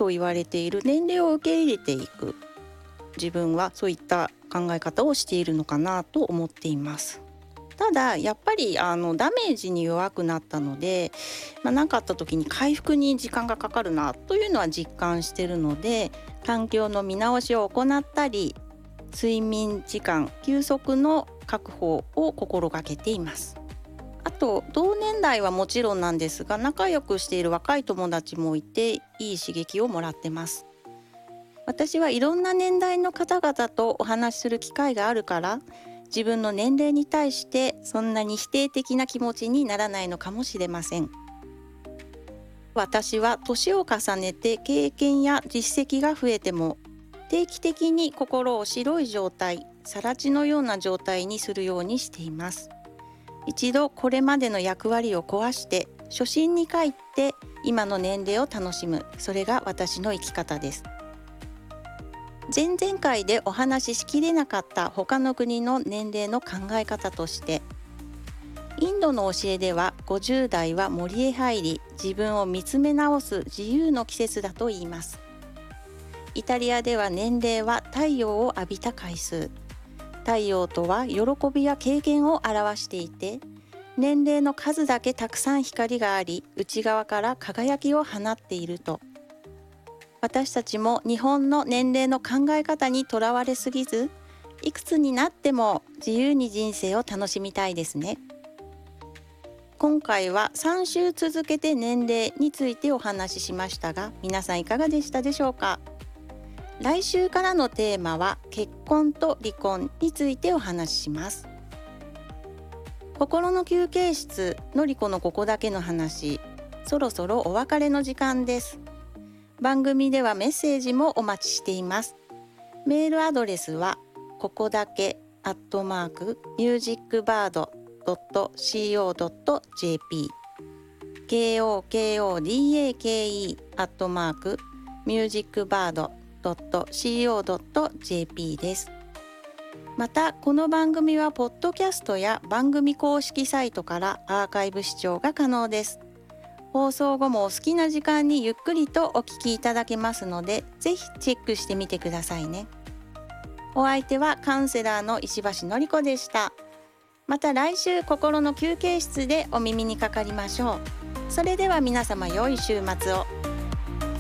と言われている年齢を受け入れていく、自分はそういった考え方をしているのかなと思っています。ただやっぱりダメージに弱くなったので、何かあった時に回復に時間がかかるなというのは実感しているので、環境の見直しを行ったり、睡眠時間休息の確保を心がけています。あと同年代はもちろんなんですが、仲良くしている若い友達もいて、いい刺激をもらってます。私はいろんな年代の方々とお話しする機会があるから、自分の年齢に対してそんなに否定的な気持ちにならないのかもしれません。私は年を重ねて経験や実績が増えても、定期的に心を白い状態、更地のような状態にするようにしています。一度これまでの役割を壊して初心に帰って今の年齢を楽しむ、それが私の生き方です。前々回でお話ししきれなかった他の国の年齢の考え方として、インドの教えでは50代は森へ入り自分を見つめ直す自由の季節だと言います。イタリアでは年齢は太陽を浴びた回数、太陽とは喜びや経験を表していて、年齢の数だけたくさん光があり内側から輝きを放っていると。私たちも日本の年齢の考え方にとらわれすぎず、いくつになっても自由に人生を楽しみたいですね。今回は3週続けて年齢についてお話ししましたが、皆さんいかがでしたでしょうか。来週からのテーマは結婚と離婚についてお話しします。心の休憩室のりこのここだけの話、そろそろお別れの時間です。番組ではメッセージもお待ちしています。メールアドレスはここだけ@musicbird.co.jp kokodake@musicbird.co.jp です。またこの番組はポッドキャストや番組公式サイトからアーカイブ視聴が可能です。放送後もお好きな時間にゆっくりとお聞きいただけますので、ぜひチェックしてみてくださいね。お相手はカウンセラーの石橋のりこでした。また来週心の休憩室でお耳にかかりましょう。それでは皆様良い週末を。